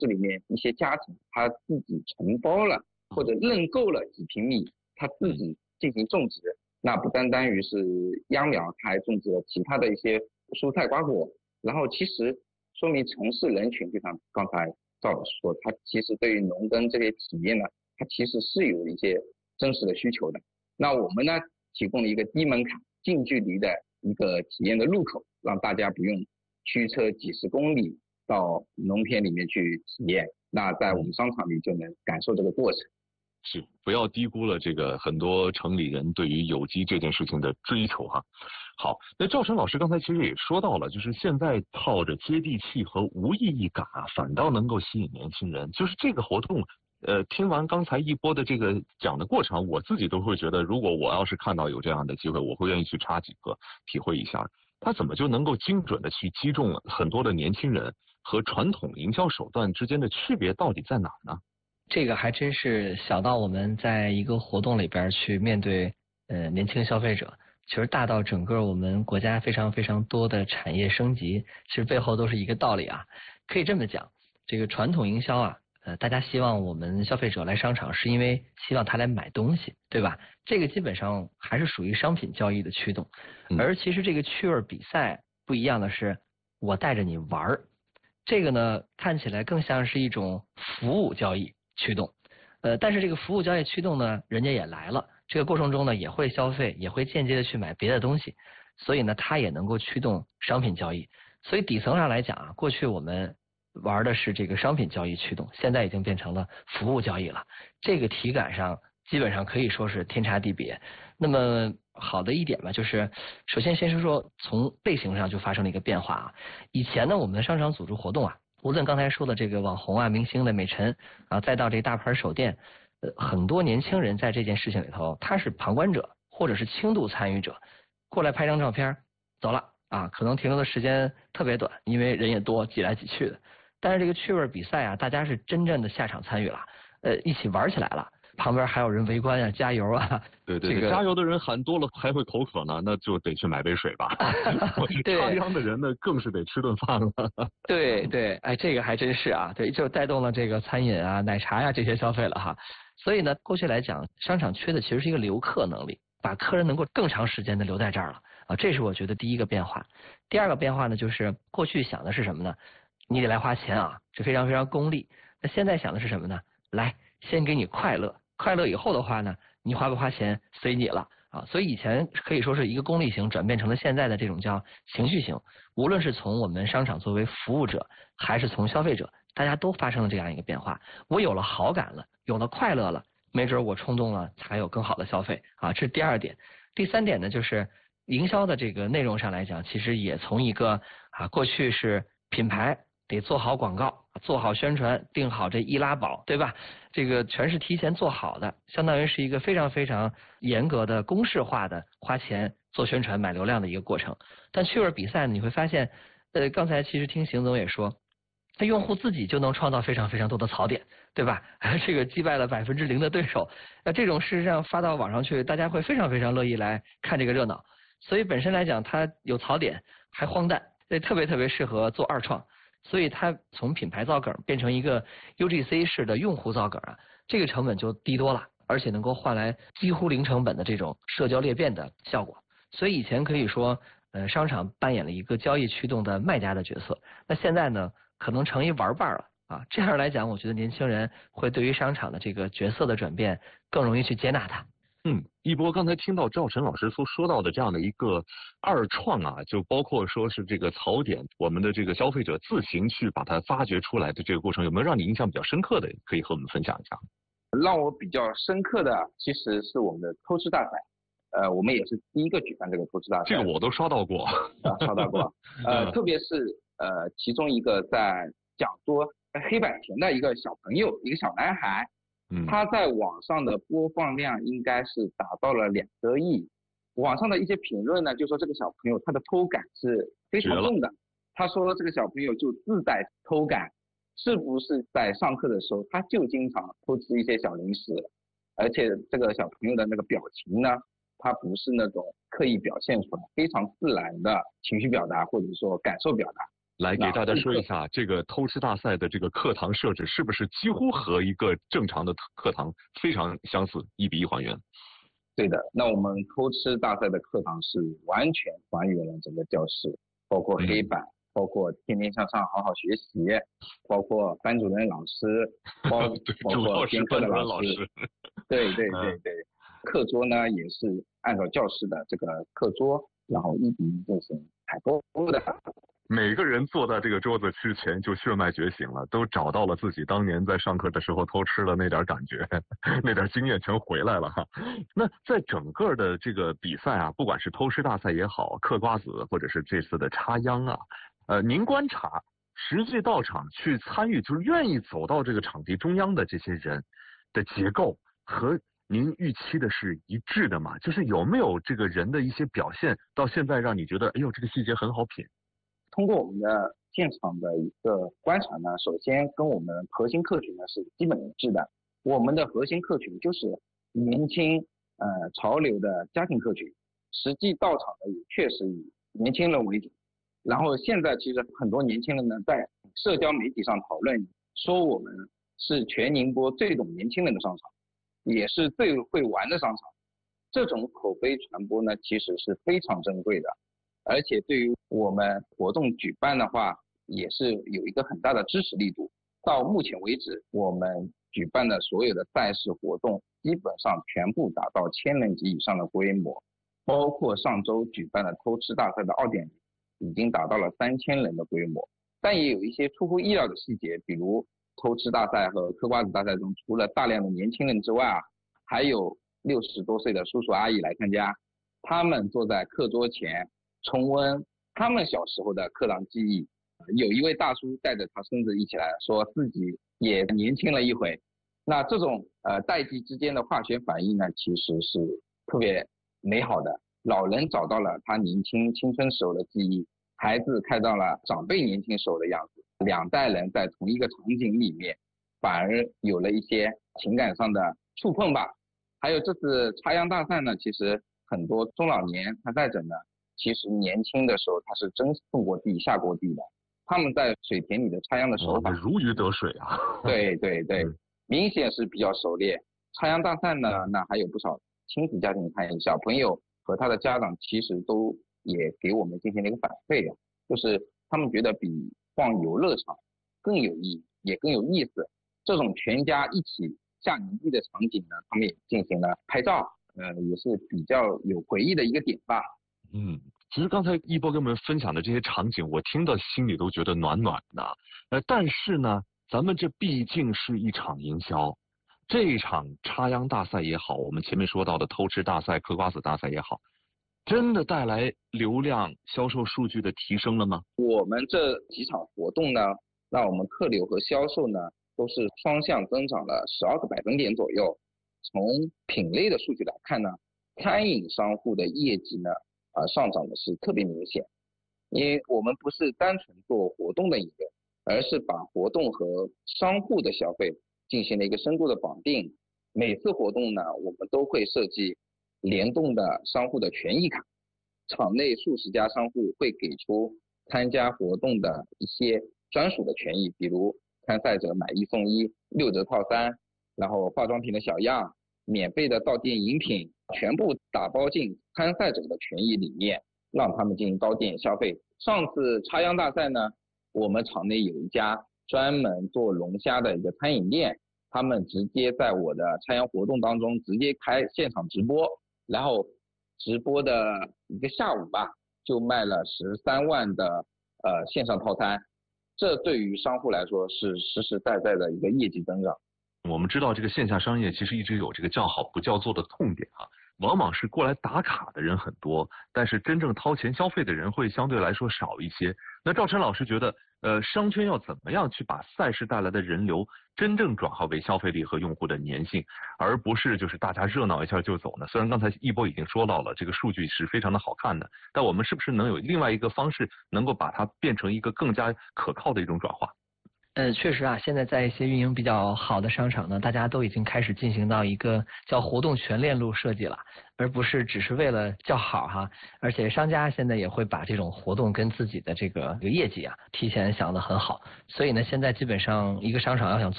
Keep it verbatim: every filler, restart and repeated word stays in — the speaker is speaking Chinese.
市里面一些家庭他自己承包了或者认购了几平米，他自己进行种植，那不单单于是秧苗，他还种植了其他的一些蔬菜瓜果，然后其实说明城市人群，就像刚才赵老师说，他其实对于农耕这些体验呢，他其实是有一些真实的需求的。那我们呢，提供了一个低门槛、近距离的一个体验的入口，让大家不用驱车几十公里到农田里面去体验，那在我们商场里就能感受这个过程。 是，不要低估了这个很多城里人对于有机这件事情的追求哈。好，那赵晨老师刚才其实也说到了，就是现在靠着接地气和无意义感啊，反倒能够吸引年轻人。就是这个活动，呃，听完刚才一波的这个讲的过程，我自己都会觉得，如果我要是看到有这样的机会，我会愿意去插几个，体会一下。他怎么就能够精准的去击中很多的年轻人和传统营销手段之间的区别到底在哪儿呢？ 这个还真是小到我们在一个活动里边去面对呃年轻消费者，其实大到整个我们国家非常非常多的产业升级，其实背后都是一个道理啊。可以这么讲，这个传统营销啊，呃，大家希望我们消费者来商场，是因为希望他来买东西，对吧？这个基本上还是属于商品交易的驱动。而其实这个趣味比赛不一样的是，我带着你玩儿，这个呢看起来更像是一种服务交易驱动。呃，但是这个服务交易驱动呢，人家也来了，这个过程中呢也会消费，也会间接的去买别的东西，所以呢它也能够驱动商品交易。所以底层上来讲啊，过去我们玩的是这个商品交易驱动，现在已经变成了服务交易了，这个体感上基本上可以说是天差地别。那么好的一点吧，就是首先先是说从类型上就发生了一个变化啊。以前呢我们的商场组织活动啊，无论刚才说的这个网红啊、明星的美陈啊，再到这大牌手店，呃，很多年轻人在这件事情里头，他是旁观者或者是轻度参与者，过来拍张照片，走了啊，可能停留的时间特别短，因为人也多，挤来挤去的。但是这个趣味比赛啊，大家是真正的下场参与了，呃，一起玩起来了。旁边还有人围观啊，加油啊！ 对对对，这个、加油的人喊多了还会口渴呢，那就得去买杯水吧。插秧的人呢，更是得吃顿饭了。 对对，哎，这个还真是啊，对，就带动了这个餐饮啊、奶茶呀、啊、这些消费了哈。所以呢，过去来讲，商场缺的其实是一个留客能力，把客人能够更长时间的留在这儿了啊，这是我觉得第一个变化。第二个变化呢，就是过去想的是什么呢？你得来花钱啊，这非常非常功利。那现在想的是什么呢？来，先给你快乐。快乐以后的话呢，你花不花钱随你了啊！所以以前可以说是一个功利型，转变成了现在的这种叫情绪型。无论是从我们商场作为服务者，还是从消费者，大家都发生了这样一个变化。我有了好感了，有了快乐了，没准我冲动了，才有更好的消费啊！这是第二点。第三点呢，就是营销的这个内容上来讲，其实也从一个啊过去是品牌得做好广告，做好宣传，定好这易拉宝，对吧？这个全是提前做好的，相当于是一个非常非常严格的公式化的花钱做宣传买流量的一个过程。但趣味比赛呢，你会发现，呃，刚才其实听邢总也说，他用户自己就能创造非常非常多的槽点，对吧？这个击败了百分之零的对手，那这种事实上发到网上去，大家会非常非常乐意来看这个热闹。所以本身来讲，它有槽点，还荒诞，这特别特别适合做二创。所以它从品牌造梗变成一个 U G C 式的用户造梗啊，这个成本就低多了，而且能够换来几乎零成本的这种社交裂变的效果。所以以前可以说，呃，商场扮演了一个交易驱动的卖家的角色，那现在呢，可能成一玩伴了啊。这样来讲，我觉得年轻人会对于商场的这个角色的转变更容易去接纳它。 嗯，一波刚才听到赵晨老师所说到的这样的一个二创啊，就包括说是这个槽点，我们的这个消费者自行去把它发掘出来的这个过程，有没有让你印象比较深刻的，可以和我们分享一下？ 让我比较深刻的其实是我们的偷吃大赛，呃，我们也是第一个举办这个偷吃大赛， 这个我都刷到过， 啊，刷到过，呃，特别是呃其中一个在讲桌黑板前的一个小朋友，一个小男孩。他在网上的播放量应该是达到了两个亿，网上的一些评论呢，就说这个小朋友他的偷感是非常重的。他说这个小朋友就自带偷感，是不是在上课的时候他就经常偷吃一些小零食，而且这个小朋友的那个表情呢，他不是那种刻意表现出来，非常自然的情绪表达或者说感受表达。 来给大家说一下，这个偷吃大赛的这个课堂设置是不是几乎和一个正常的课堂非常相似，一比一还原？ 对的，那我们偷吃大赛的课堂是完全还原了整个教室，包括黑板，嗯、包括天天向上好好学习，包括班主任老师，包包括监课的老师，对对对对，嗯、课桌呢也是按照教室的这个课桌，然后一比一进行采购的。 每个人坐在这个桌子之前就血脉觉醒了，都找到了自己当年在上课的时候偷吃的那点感觉，那点经验全回来了哈。那在整个的这个比赛啊，不管是偷吃大赛也好，嗑瓜子或者是这次的插秧啊，呃，您观察实际到场去参与，就是愿意走到这个场地中央的这些人的结构和您预期的是一致的吗？就是有没有这个人的一些表现到现在让你觉得，哎呦，这个细节很好品？ 通过我们的现场的一个观察呢，首先跟我们核心客群呢是基本一致的。我们的核心客群就是年轻、呃潮流的家庭客群，实际到场的也确实以年轻人为主。然后现在其实很多年轻人呢在社交媒体上讨论，说我们是全宁波最懂年轻人的商场，也是最会玩的商场。这种口碑传播呢，其实是非常珍贵的。而且对于我们活动举办的话，也是有一个很大的支持力度。到目前为止，我们举办的所有的赛事活动，基本上全部达到千人级以上的规模，包括上周举办的偷吃大赛的 二点零， 已经达到了三千人的规模。但也有一些出乎意料的细节，比如偷吃大赛和嗑瓜子大赛中，除了大量的年轻人之外啊，还有六十多岁的叔叔阿姨来参加，他们坐在课桌前重温他们小时候的课堂记忆，有一位大叔带着他孙子一起来，说自己也年轻了一回。那这种呃代际之间的化学反应呢，其实是特别美好的。老人找到了他年轻青春时候的记忆，孩子看到了长辈年轻时候的样子，两代人在同一个场景里面，反而有了一些情感上的触碰吧。还有这次插秧大赛呢，其实很多中老年参赛者呢，其实年轻的时候他是真种过地下过地的，他们在水田里的插秧的手法如鱼得水啊。 对对对，明显是比较熟练。插秧大赛呢，那还有不少亲子家庭参与，小朋友和他的家长其实都也给我们进行了一个反馈的，就是他们觉得比逛游乐场更有意义，也更有意思。这种全家一起下泥地的场景呢，他们也进行了拍照，呃，也是比较有回忆的一个点吧。 嗯，其实刚才一波跟我们分享的这些场景，我听到心里都觉得暖暖的。呃，但是呢，咱们这毕竟是一场营销，这一场插秧大赛也好，我们前面说到的偷吃大赛、嗑瓜子大赛也好，真的带来流量、销售数据的提升了吗？ 我们这几场活动呢，让我们客流和销售呢都是双向增长了十二个百分点左右。从品类的数据来看呢，餐饮商户的业绩呢，啊，上涨的是特别明显。因为我们不是单纯做活动的营业，而是把活动和商户的消费进行了一个深度的绑定。每次活动呢，我们都会设计联动的商户的权益卡，场内数十家商户会给出参加活动的一些专属的权益，比如参赛者买一送一、六折套餐，然后化妆品的小样、免费的到店饮品，全部打包进参赛者的权益里面，让他们进行到店消费。上次插秧大赛呢，我们场内有一家专门做龙虾的一个餐饮店，他们直接在我的插秧活动当中直接开现场直播，然后直播的一个下午吧，就卖了十三万的呃线上套餐，这对于商户来说是实实在在的一个业绩增长。 我们知道这个线下商业其实一直有这个叫好不叫座的痛点啊，往往是过来打卡的人很多，但是真正掏钱消费的人会相对来说少一些。那赵晨老师觉得，呃，商圈要怎么样去把赛事带来的人流真正转化为消费力和用户的粘性，而不是就是大家热闹一下就走呢？虽然刚才一波已经说到了这个数据是非常的好看的，但我们是不是能有另外一个方式，能够把它变成一个更加可靠的一种转化？ 呃，确实啊，现在在一些运营比较好的商场呢，大家都已经开始进行到一个叫活动全链路设计了，而不是只是为了叫好哈。而且商家现在也会把这种活动跟自己的这个这个业绩啊提前想得很好，所以呢，现在基本上一个商场要想做